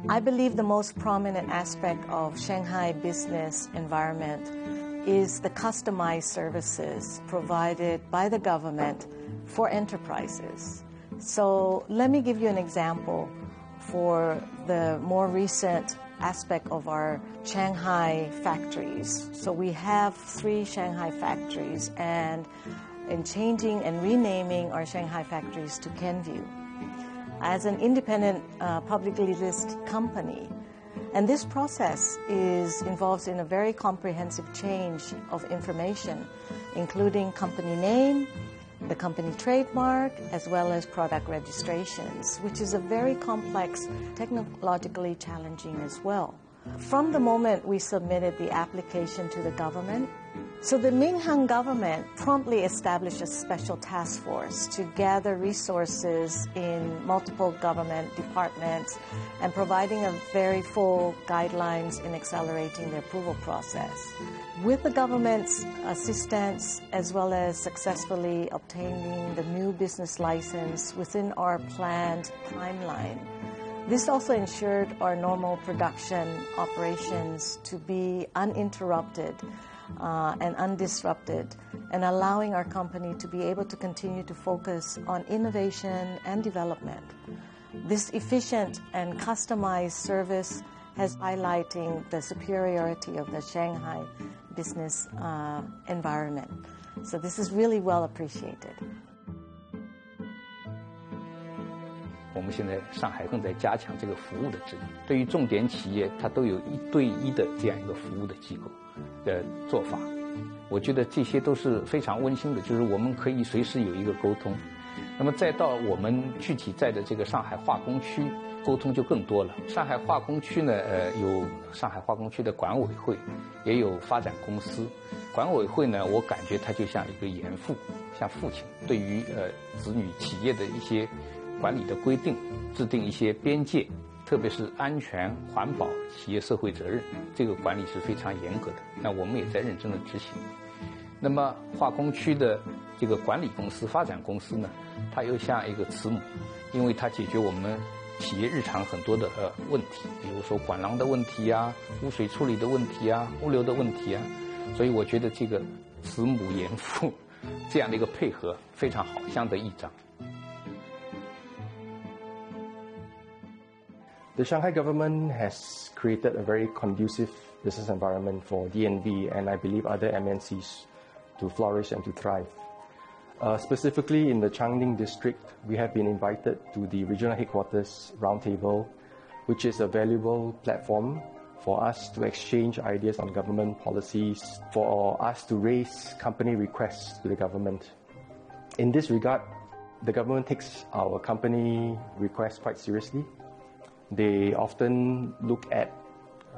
I believe the most prominent aspect of Shanghai business environment is the customized services provided by the government for enterprises. So let me give you an example for the more recent aspect of our Shanghai factories. So we have 3 Shanghai factories, and in changing and renaming our Shanghai factories to Kenvue as an independent publicly listed company. And this process involves in a very comprehensive change of information, including company name, the company trademark, as well as product registrations, which is a very complex, technologically challenging as well. From the moment we submitted the application to the government, so the Minhang government promptly established a special task force to gather resources in multiple government departments and providing a very full guidelines in accelerating the approval process. With the government's assistance, as well as successfully obtaining the new business license within our planned timeline, this also ensured our normal production operations to be uninterrupted and undisrupted, and allowing our company to be able to continue to focus on innovation and development. This efficient and customized service has highlighting the superiority of the Shanghai business environment. So this is really well appreciated. 我们现在上海正在加强这个服务的质量，对于重点企业，它都有1对1的这样一个服务的机构的做法。我觉得这些都是非常温馨的，就是我们可以随时有一个沟通。那么再到我们具体在的这个上海化工区，沟通就更多了。上海化工区呢，有上海化工区的管委会，也有发展公司。管委会呢，我感觉它就像一个严父，像父亲，对于子女企业的一些管理的规定，制定一些边界，特别是安全、环保、企业社会责任，这个管理是非常严格的。那我们也在认真的执行。那么化工区的这个管理公司、发展公司呢，它又像一个慈母，因为它解决我们企业日常很多的问题，比如说管廊的问题啊、污水处理的问题啊、物流的问题啊，所以我觉得这个慈母严父这样的一个配合非常好，相得益彰。 The Shanghai government has created a very conducive business environment for DNV and I believe other MNCs to flourish and to thrive. Specifically in the Changning district, we have been invited to the regional headquarters roundtable, which is a valuable platform for us to exchange ideas on government policies, for us to raise company requests to the government. In this regard, the government takes our company requests quite seriously. They often look at